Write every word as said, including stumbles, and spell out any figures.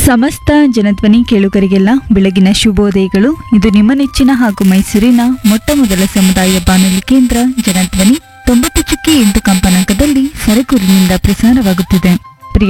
ಸಮಸ್ತ ಜನಧ್ವನಿ ಕೇಳುಗರಿಗೆಲ್ಲ ಬೆಳಗಿನ ಶುಭೋದಯಗಳು. ಇದು ನಿಮ್ಮ ನೆಚ್ಚಿನ ಹಾಗೂ ಮೈಸೂರಿನ ಮೊಟ್ಟ ಮೊದಲ ಸಮುದಾಯ ಬಾನುಲಿ ಕೇಂದ್ರ ಜನಧ್ವನಿ ತೊಂಬತ್ತು ಚುಕ್ಕಿ ಎಂಟು ಕಂಪನಾಂಕದಲ್ಲಿ ಸರಗೂರಿನಿಂದ ಪ್ರಸಾರವಾಗುತ್ತಿದೆ.